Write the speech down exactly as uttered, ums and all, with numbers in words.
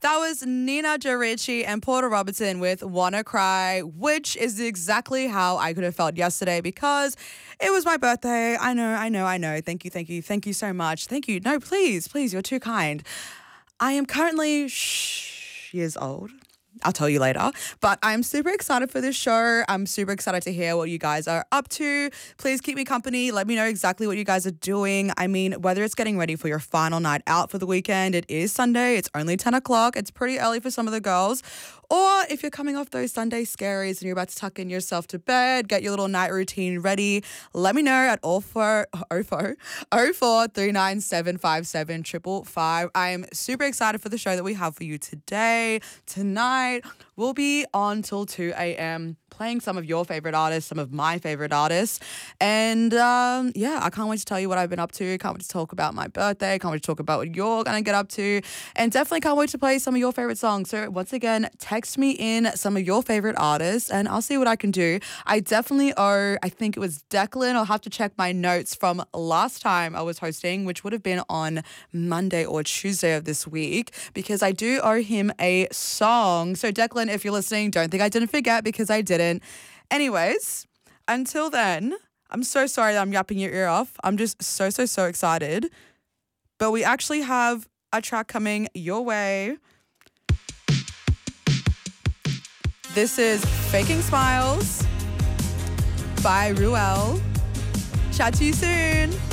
That was Nina Jarici and Porter Robertson with Wanna Cry, which is exactly how I could have felt yesterday because it was my birthday. I know, I know, I know. Thank you, thank you, thank you so much. Thank you. No, please, please, you're too kind. I am currently shh years old. I'll tell you later. But I'm super excited for this show. I'm super excited to hear what you guys are up to. Please keep me company. Let me know exactly what you guys are doing. I mean, whether it's getting ready for your final night out for the weekend, it is Sunday. It's only ten o'clock. It's pretty early for some of the girls. Or if you're coming off those Sunday scaries and you're about to tuck in yourself to bed, get your little night routine ready, let me know at oh four oh four oh four three nine seven five seven five five. I am super excited for the show that we have for you today. Tonight, we'll be on till two a.m. playing some of your favorite artists, some of my favorite artists. And um, yeah, I can't wait to tell you what I've been up to. Can't wait to talk about my birthday. Can't wait to talk about what you're going to get up to. And definitely can't wait to play some of your favorite songs. So once again, text me in some of your favorite artists and I'll see what I can do. I definitely owe, I think it was Declan. I'll have to check my notes from last time I was hosting, which would have been on Monday or Tuesday of this week, because I do owe him a song. So Declan, if you're listening, don't think I didn't forget, because I didn't. Anyways, until then, I'm so sorry that I'm yapping your ear off. I'm just so, so, so excited. But we actually have a track coming your way. This is Faking Smiles by Ruel. Chat to you soon.